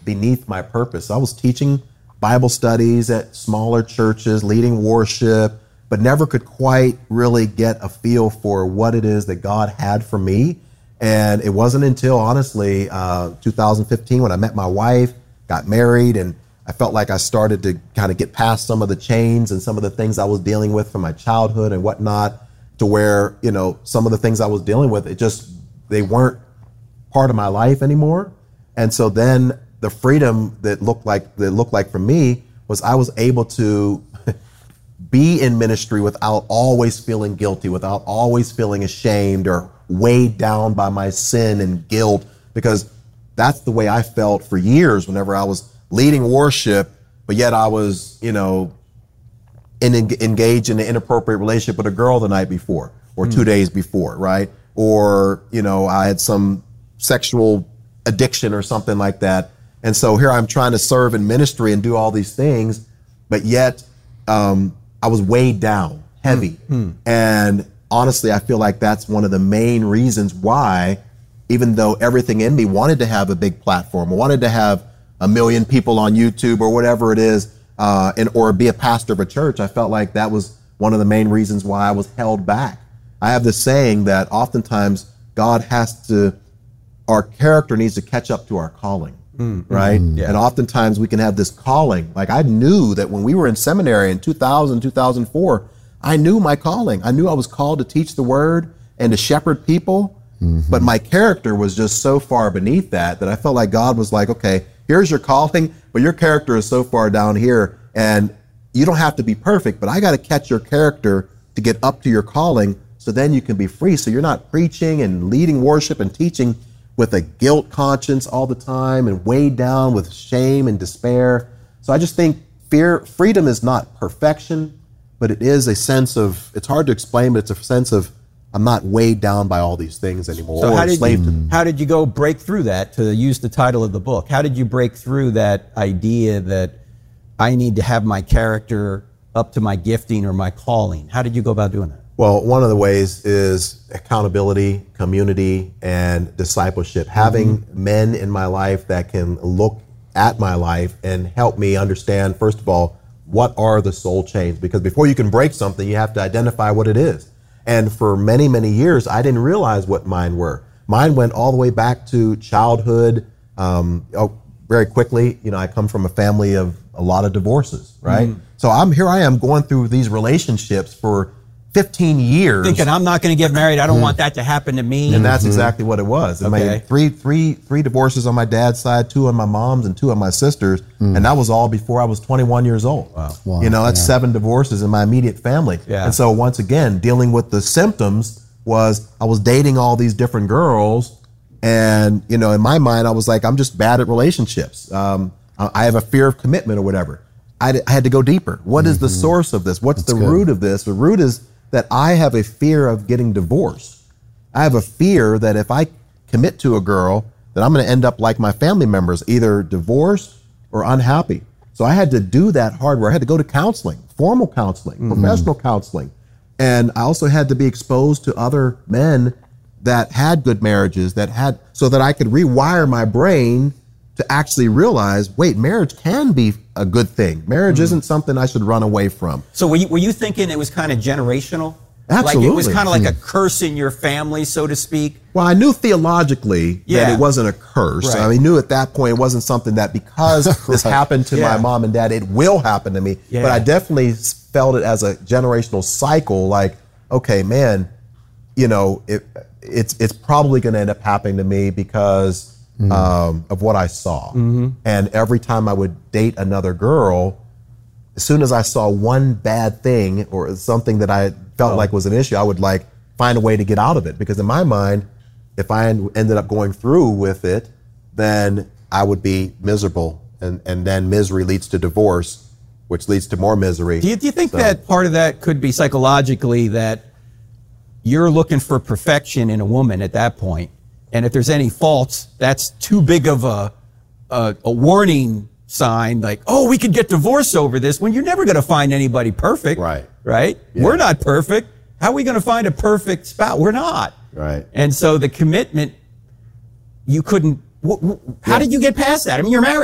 beneath my purpose. I was teaching Bible studies at smaller churches, leading worship, but never could quite really get a feel for what it is that God had for me. And it wasn't until, honestly, 2015 when I met my wife, got married, and I felt like I started to kind of get past some of the chains and some of the things I was dealing with from my childhood and whatnot, to where, you know, some of the things I was dealing with, they weren't part of my life anymore. And so then the freedom that looked like for me was I was able to be in ministry without always feeling guilty, without always feeling ashamed or weighed down by my sin and guilt, because that's the way I felt for years whenever I was leading worship, but yet I was, you know, engaged in an inappropriate relationship with a girl the night before or 2 days before, right? Or, you know, I had some sexual addiction or something like that. And so here I'm trying to serve in ministry and do all these things, but yet I was weighed down, heavy. And honestly, I feel like that's one of the main reasons why, even though everything in me wanted to have a big platform, I wanted to have 1 million people on YouTube or whatever it is, or be a pastor of a church, I felt like that was one of the main reasons why I was held back. I have this saying that oftentimes our character needs to catch up to our calling, right? Yeah. And oftentimes we can have this calling. Like I knew that when we were in seminary in 2000, 2004, I knew my calling. I knew I was called to teach the word and to shepherd people, but my character was just so far beneath that I felt like God was like, okay, here's your calling, but your character is so far down here, and you don't have to be perfect, but I got to catch your character to get up to your calling, so then you can be free. So you're not preaching and leading worship and teaching with a guilt conscience all the time and weighed down with shame and despair. So I just think freedom is not perfection, but it is a sense of, it's hard to explain, but it's a sense of I'm not weighed down by all these things anymore. So how did you go break through that, to use the title of the book? How did you break through that idea that I need to have my character up to my gifting or my calling? How did you go about doing that? Well, one of the ways is accountability, community, and discipleship. Having men in my life that can look at my life and help me understand, first of all, what are the soul chains? Because before you can break something, you have to identify what it is. And for many, many years, I didn't realize what mine were. Mine went all the way back to childhood. Very quickly, you know, I come from a family of a lot of divorces, right? So here I am going through these relationships for 15 years. Thinking I'm not going to get married. I don't want that to happen to me. And that's exactly what it was. I mean, three divorces on my dad's side, 2 on my mom's and 2 on my sister's. And that was all before I was 21 years old. Wow. You know, that's 7 divorces in my immediate family. Yeah. And so once again, dealing with the symptoms was I was dating all these different girls. And, you know, in my mind, I was like, I'm just bad at relationships. I have a fear of commitment or whatever. I had to go deeper. What is the source of this? What's the root of this? The root is that I have a fear of getting divorced. I have a fear that if I commit to a girl, that I'm going to end up like my family members, either divorced or unhappy. So I had to do that hard work. I had to go to counseling, formal counseling, professional counseling. And I also had to be exposed to other men that had good marriages, so that I could rewire my brain to actually realize, wait, marriage can be a good thing. Marriage isn't something I should run away from. So were you thinking it was kind of generational? Absolutely. Like it was kind of like a curse in your family, so to speak? Well, I knew theologically that it wasn't a curse. Right. I knew at that point it wasn't something that because this happened to my mom and dad, it will happen to me. Yeah. But I definitely felt it as a generational cycle, like, okay, man, you know, it's probably going to end up happening to me because of what I saw. And every time I would date another girl, as soon as I saw one bad thing or something that I felt like was an issue, I would like find a way to get out of it. Because in my mind, if I ended up going through with it, then I would be miserable. And then misery leads to divorce, which leads to more misery. Do you think that part of that could be psychologically, that you're looking for perfection in a woman at that point? And if there's any faults, that's too big of a warning sign, like, oh, we could get divorced over this, when you're never going to find anybody perfect. Right? Yeah. We're not perfect. How are we going to find a perfect spouse? We're not. Right. And so the commitment, you couldn't, how did you get past that? I mean, you're married.